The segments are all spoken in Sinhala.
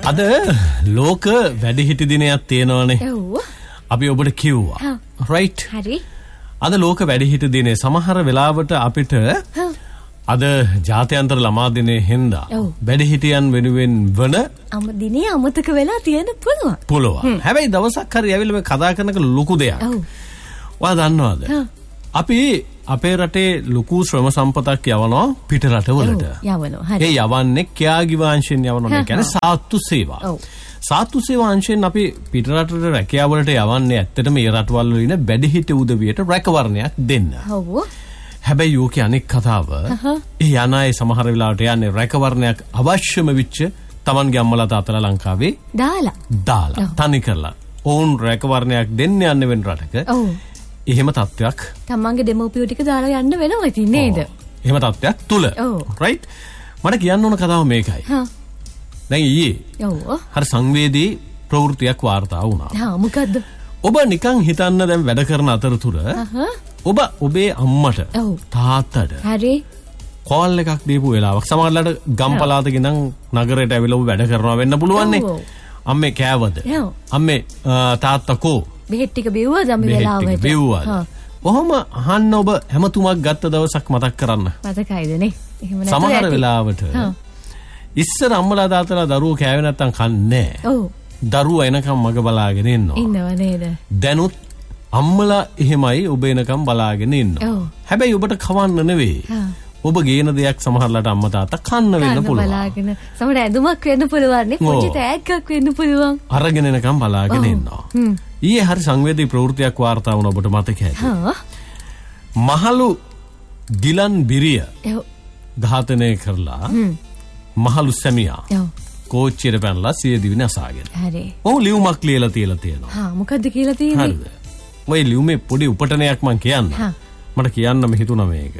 අද ලෝක වැඩිහිටි දිනයක් තියෙනවානේ. ඔව්. අපි ඔබට කිව්වා. රයිට්. හරි. අද ලෝක වැඩිහිටි දිනේ සමහර වෙලාවට අපිට අද ජාත්‍යන්තර ළමා දිනේ හින්දා වැඩිහිටියන් වෙනුවෙන් වන දිනේ අමතක වෙලා තියෙන පුළුවන්. හැබැයි දවසක් හරි ඇවිල්ලා මේ කතා කරනක ලොකු දෙයක්. ඔයා දන්නවද? අපි අපේ රටේ ලොකු ශ්‍රම සම්පතක් යවනවා පිට රටවලට. ඒ යවන්නේ ක්‍යාගිවාංශයෙන් යවනවා. කියන්නේ සාත්තු සේවා. සාත්තු සේවා අංශයෙන් අපි පිට රටට රැකියාවලට යවන්නේ ඇත්තටම ඒ රටවල් වල ඉන්න වැඩිහිටි උදවියට රැකවරණයක් දෙන්න. හැබැයි යෝකේ අනෙක් කතාව ඒ යන අය සමහර වෙලාවට යන්නේ රැකවරණයක් අවශ්‍යම වෙච්ච Tamanගේ අම්මලා තාත්තලා ලංකාවේ දාලා තනි කරලා ඕන් රැකවරණයක් දෙන්න යන්න වෙන රටක එහෙම තත්ත්වයක් තමන්ගේ දෙමව්පියෝ ටික දාලා යන්න වෙනවා ඉතින් නේද? එහෙම තත්ත්වයක් තුල. රයිට්. මට කියන්න ඕන කතාව මේකයි. දැන් ඊයේ හරි සංවේදී ප්‍රවෘත්තියක් වාර්තා වුණා. මොකද්ද? ඔබ නිකන් හිතන්න දැන් වැඩ කරන අතරතුර ඔබ ඔබේ අම්මට තාත්තට හරි කෝල් එකක් දීපු වෙලාවක් සමහරවිට ගම්පලාතක ඉඳන් නගරයට ඇවිල්ලා ඔබ වැඩ කරනවා වෙන්න පුළුවන් නේ. අම්මේ කෑවද? අම්මේ තාත්තකෝ බෙහෙත් ටික බිව්වද අපි වෙලාවට? බිව්වද? කොහොම අහන්න ඔබ හැමතුමක් ගත්ත දවසක් මතක් කරන්න. මතකයිද නේ? එහෙම නැත්නම් සමහර වෙලාවට ඉස්සර අම්මලා තාත්තලා දරුවෝ කෑවේ නැත්තම් කන්නේ නැහැ. දරුවා එනකම් මග බලාගෙන ඉන්නවා. ඉන්නව නේද? දැනුත් අම්මලා එහෙමයි ඔබ එනකම් බලාගෙන ඉන්නවා. හැබැයි ඔබට කවන්න නෙවෙයි. ඔබ ගේන දෙයක් සමහරලාට අම්මා තාත්තා කන්න වෙන්න පුළුවන්. බලාගෙන සමහර ඇඳුමක් වෙන්න පුළුවන් නේ. පොඩි තෑග්ගක් වෙන්න පුළුවන්. අරගෙන එනකම් බලාගෙන ඉන්නවා. ඊයේ හරි සංවේදී ප්‍රවෘත්තියක් වාර්තා වුණා ඔබට මතක ඇති. මහලු ගිලන් බිරිය ඝාතනය කරලා මහලු සැමියා කෝච්චියට පැනලා සියදිවි නසාගෙන. හරි. ඔව් ලියුමක් ලියලා තියෙනවා. මොකද්ද කියලා තියෙන්නේ? හරිද? ඔය ලියුමේ පොඩි උපටනයක් මම කියන්න. මට කියන්නම හිතුණා මේක.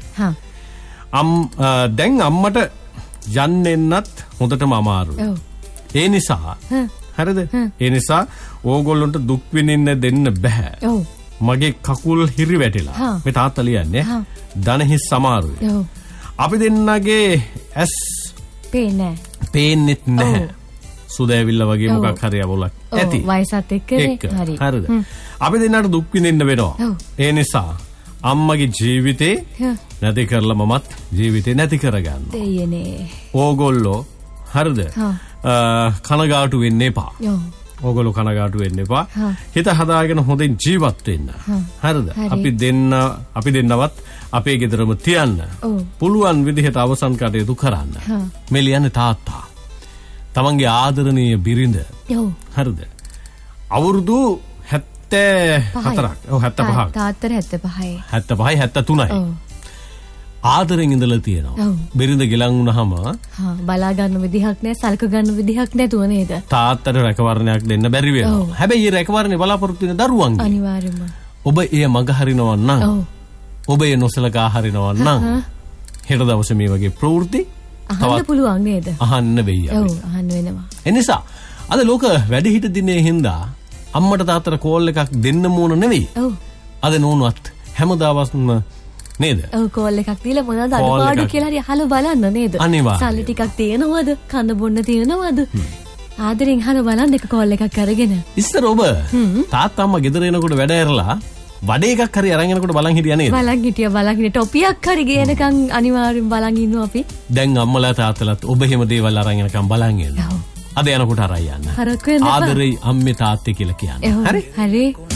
දැන් අම්මට යන්නෙන්නත් හොඳටම අමාරුයි. ඒ නිසා හරිද? ඒ නිසා ඕගොල්ලන්ට දුක් විඳින්න දෙන්න බෑ. මගේ කකුල් හිරි වැටිලා. මේ තාත්තා ලියන්නේ දණහිස් අමාරුයි. අපි දෙන්නගේ ඇස් පේන්නෙත් නැහැ. සුදෑවිල්ල වගේ මොකක් හරි අවුලක් ඇති. වයසත් එක්ක හරි. හරිද? අපි දෙන්නට දුක් විඳින්න වෙනවා. ඒ නිසා අම්මගේ ජීවිතේ නැති කරලා මමත් ජීවිතේ නැති කරගන්නවා. දෙයනේ. ඕගොල්ලෝ හරිද? කනගාටු වෙන්න එපා. ඕගොල්ලෝ කනගාටු වෙන්න එපා. හිත හදාගෙන හොඳින් ජීවත් වෙන්න. හරිද? අපි දෙන්නවත් අපේ ගෙදරම තියන්න. පුළුවන් විදිහට අවසන් කටයුතු කරන්න. මේ ලියන්නේ තාත්තා. තමන්ගේ ආදරණීය බිරිඳ. හරිද? අවුරුදු 74ක්. 75ක්. තාත්තට 75යි. 75යි 73යි. ආදරෙන් ඉඳලා තියෙනවා. බිරිඳ ගිලන් වුණාම බලා ගන්න විදිහක් නැහැ, සලක ගන්න විදිහක් නැතුව නේද? තාත්තට රැකවරණයක් දෙන්න බැරි වෙනවා. හැබැයි මේ රැකවරණේ බලාපොරොත්තු වෙන දරුවන්ගේ. අනිවාර්යයෙන්ම. ඔබ එය මග හරිනවා නම්, ඔබ එය නොසලකා හරිනවා නම්, හෙට දවසේ මේ වගේ ප්‍රවෘත්ති අහන්න පුළුවන් නේද? අහන්න වෙයි අපි. ඔව් අහන්න වෙනවා. එනිසා අද ලෝක වැඩිහිටි දිනේ හින්දා අම්මට තාත්තට කෝල් එකක් දෙන්න ඕන නෙවෙයි. අද නෝනුවත් හැමදාම නේද? කෝල් එකක් දීලා මොනවද අඩපාඩු කියලා හරි අහලා බලන්න නේද? සල්ලි ටිකක් තියෙනවද? කන්න බොන්න තියෙනවද? ආදරෙන් අහලා බලන්න එක කෝල් එකක් අරගෙන. ඉස්සර ඔබ තාත්තා අම්මා ගෙදර එනකොට වැඩ ඇරලා වඩේ එකක් හරි අරන් එනකොට බලන් හිටියා නේද? බලන් හිටියා ටොපියක් හරි ගේනකම් අනිවාර්යෙන් බලන් ඉන්නවා අපි. දැන් අම්මලා තාත්තලාත් ඔබ එහෙම දේවල් අරන් එනකම් බලන් ඉන්නවා. අද යනකොට අරයි යන්න. ආදරේ අම්මේ තාත්තේ කියලා කියන්නේ. හරි?